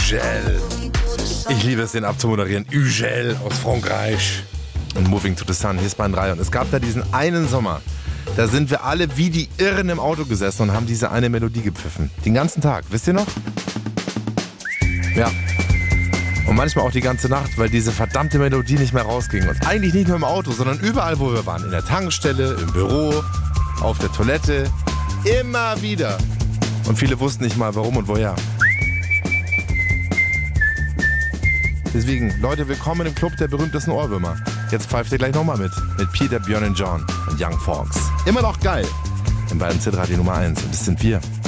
Ugel. Ich liebe es, den abzumoderieren. Ugel aus Frankreich. Und Moving to the Sun, hier ist Bahn 3. Und es gab da diesen einen Sommer, da sind wir alle wie die Irren im Auto gesessen und haben diese eine Melodie gepfiffen. Den ganzen Tag, wisst ihr noch? Ja. Und manchmal auch die ganze Nacht, weil diese verdammte Melodie nicht mehr rausging. Und eigentlich nicht nur im Auto, sondern überall, wo wir waren. In der Tankstelle, im Büro, auf der Toilette. Immer wieder. Und viele wussten nicht mal, warum und woher. Deswegen, Leute, willkommen im Club der berühmtesten Ohrwürmer. Jetzt pfeift ihr gleich nochmal mit Peter, Björn und John und Young Fox. Immer noch geil. In beiden Zitradio Nummer 1. Und das sind wir.